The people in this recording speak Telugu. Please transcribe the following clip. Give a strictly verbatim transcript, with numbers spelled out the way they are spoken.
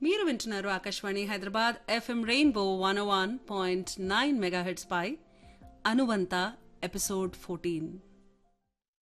మీరు వింటున్నారు Akashvani Hyderabad FM rainbow one one point nine megahertz పై అనువంత ఎపిసోడ్ ఫోర్టీన్.